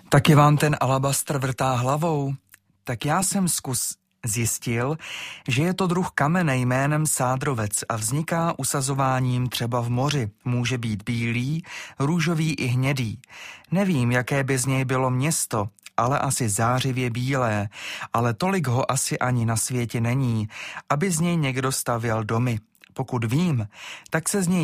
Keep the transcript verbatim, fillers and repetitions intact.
Taky vám ten alabastr vrtá hlavou? Tak já jsem zkus zjistil, že je to druh kamene jménem sádrovec a vzniká usazováním třeba v moři. Může být bílý, růžový i hnědý. Nevím, jaké by z něj bylo město, ale asi zářivě bílé, ale tolik ho asi ani na světě není, aby z něj někdo stavěl domy. Pokud vím, tak se z něj